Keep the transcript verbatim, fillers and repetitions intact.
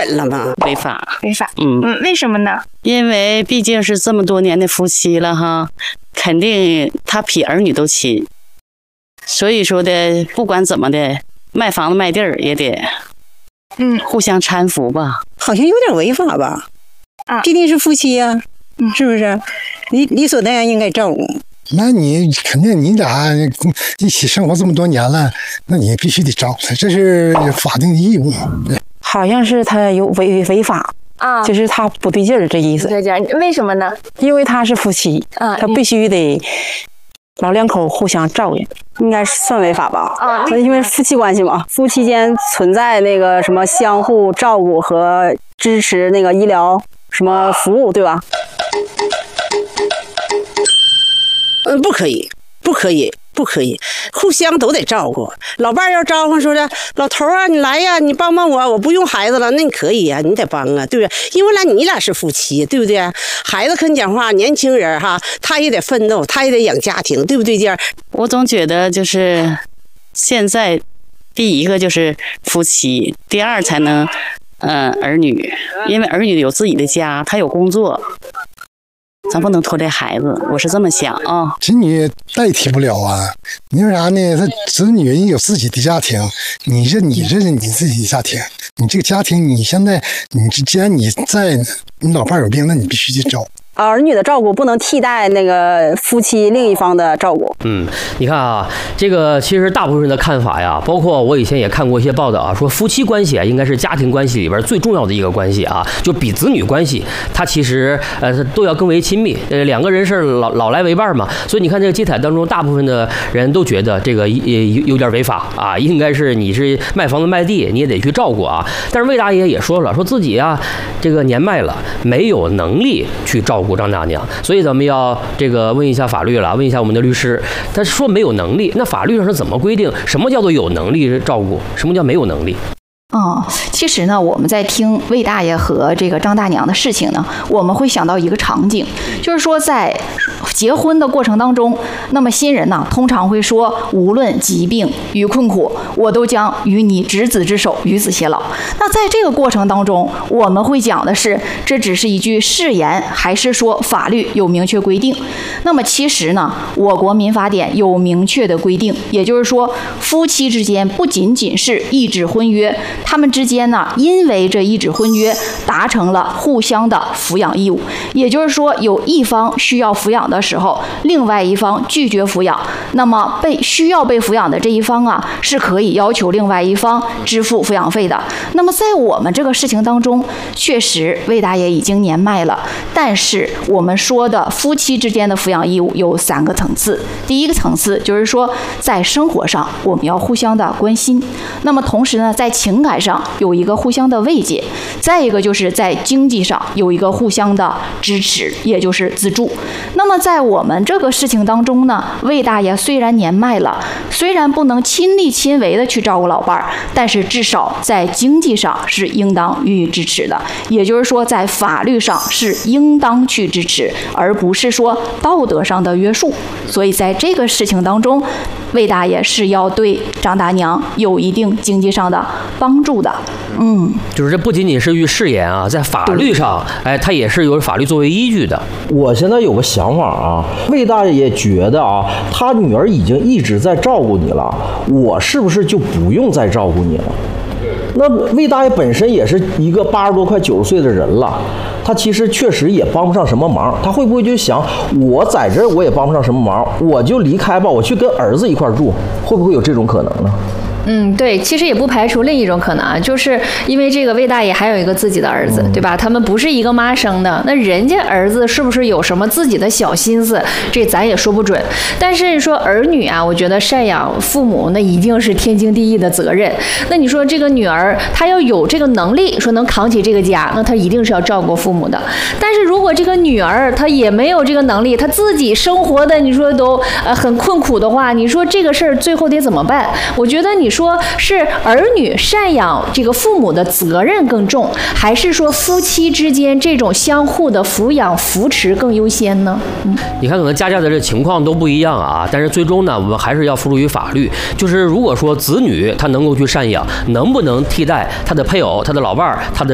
了吗？ 违法， 违法。 嗯嗯，为什么呢？ 因为毕竟是这么多年的夫妻了哈，肯定他比儿女都亲，所以说的不管怎么的，卖房子卖地儿也得， 嗯， 互相搀扶吧。 好像有点违法吧？ 啊， 毕竟是夫妻呀、啊， 嗯， 是不是？理理所当然应该照顾。 那你肯定你俩一起生活这么多年了，那你必须得照顾他，这是法定的义务。 好像是他有违违法啊， 就是他不对劲儿这意思。 对劲儿，为什么呢？ 因为他是夫妻， 啊， 他必须得老两口互相照应， 应该算违法吧？ 啊， 因为夫妻关系嘛，夫妻间存在那个什么相互照顾和支持那个医疗什么服务，对吧？ 嗯，不可以，不可以，不可以，互相都得照顾。老伴儿要招呼说的，老头啊，你来呀，你帮帮我，我不用孩子了，那你可以呀、啊，你得帮啊，对不对？因为呢，你俩是夫妻，对不对？孩子可你讲话，年轻人哈，他也得奋斗，他也得养家庭，对不对？这样， 我总觉得就是现在，第一个就是夫妻，第二才能，嗯、呃，儿女，因为儿女有自己的家，他有工作。咱不能拖累孩子，我是这么想啊。 子女代替不了啊，你为啥呢？他子女有自己的家庭，你这你这是你自己的家庭，你这个家庭你现在你既然你在你老伴有病，那你必须去找。 儿女的照顾不能替代那个夫妻另一方的照顾。 嗯，你看啊，这个其实大部分人的看法呀，包括我以前也看过一些报道啊，说夫妻关系啊，应该是家庭关系里边最重要的一个关系啊，就比子女关系，它其实呃都要更为亲密。呃，两个人是老老来为伴嘛，所以你看这个接彩当中，大部分的人都觉得这个也有点违法啊，应该是你是卖房子卖地，你也得去照顾啊。但是魏大爷也说了，说自己啊这个年迈了，没有能力去照顾张大娘，所以咱们要这个问一下法律了，问一下我们的律师。他说没有能力，那法律上是怎么规定？什么叫做有能力照顾？什么叫没有能力？ 嗯，其实呢，我们在听魏大爷和这个张大娘的事情呢，我们会想到一个场景，就是说在结婚的过程当中，那么新人呢，通常会说，无论疾病与困苦，我都将与你执子之手，与子偕老。那在这个过程当中，我们会讲的是，这只是一句誓言，还是说法律有明确规定？那么其实呢，我国民法典有明确的规定，也就是说，夫妻之间不仅仅是一纸婚约。他们之间呢，因为这一纸婚约达成了互相的抚养义务，也就是说，有一方需要抚养的时候，另外一方拒绝抚养，那么被需要被抚养的这一方啊，是可以要求另外一方支付抚养费的。那么在我们这个事情当中，确实魏大爷已经年迈了，但是我们说的夫妻之间的抚养义务有三个层次。第一个层次就是说，在生活上我们要互相的关心，那么同时呢，在情感上有一个互相的慰藉，再一个就是在经济上有一个互相的支持，也就是资助。那么在我们这个事情当中呢，魏大爷虽然年迈了，虽然不能亲力亲为的去照顾老伴儿，但是至少在经济上是应当予以支持的，也就是说在法律上是应当去支持，而不是说道德上的约束。所以在这个事情当中，魏大爷是要对张大娘有一定经济上的帮助的。嗯， 就是这不仅仅是句誓言啊，在法律上，哎，它也是有法律作为依据的。 我现在有个想法啊，魏大爷也觉得啊，他女儿已经一直在照顾你了，我是不是就不用再照顾你了？那魏大爷本身也是一个八十多快九十岁的人了，他其实确实也帮不上什么忙，他会不会就想，我在这儿我也帮不上什么忙，我就离开吧，我去跟儿子一块住，会不会有这种可能呢？ 嗯，对，其实也不排除另一种可能啊，就是因为这个魏大爷还有一个自己的儿子，对吧？他们不是一个妈生的，那人家儿子是不是有什么自己的小心思，这咱也说不准。但是说儿女啊，我觉得赡养父母那一定是天经地义的责任。那你说这个女儿她要有这个能力，说能扛起这个家，那她一定是要照顾父母的。但是如果这个女儿她也没有这个能力，她自己生活的你说都呃很困苦的话，你说这个事儿最后得怎么办？我觉得你。说是儿女赡养这个父母的责任更重，还是说夫妻之间这种相互的抚养扶持更优先呢？嗯， 你看可能家家的这情况都不一样啊，但是最终呢，我们还是要付诸于法律。就是如果说子女他能够去赡养，能不能替代他的配偶、他的老伴儿、他的